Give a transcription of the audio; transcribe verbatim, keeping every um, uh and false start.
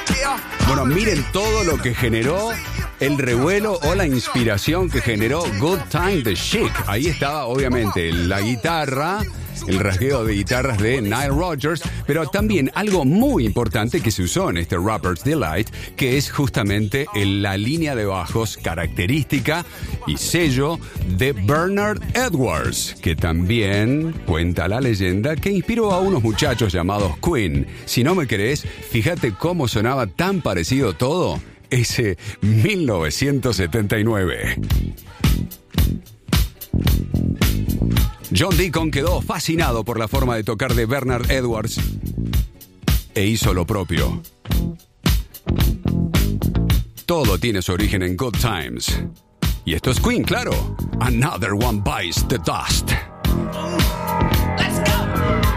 Bueno, miren todo lo que generó el revuelo o la inspiración que generó Good Time de Chic. Ahí estaba, obviamente, la guitarra, el rasgueo de guitarras de Nile Rodgers, pero también algo muy importante que se usó en este Rapper's Delight, que es justamente la línea de bajos característica y sello de Bernard Edwards, que también cuenta la leyenda que inspiró a unos muchachos llamados Queen. Si no me crees, fíjate cómo sonaba tan parecido todo ese mil novecientos setenta y nueve. John Deacon quedó fascinado por la forma de tocar de Bernard Edwards e hizo lo propio. Todo tiene su origen en Good Times. Y esto es Queen, claro. Another One Bites the Dust.